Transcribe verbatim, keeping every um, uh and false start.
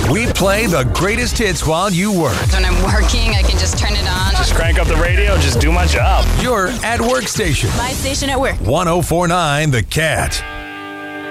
We play the greatest hits while you work. When I'm working, I can just turn it on. Just crank up the radio, just do my job. You're at Workstation. My station at work. ten forty-nine The Cat.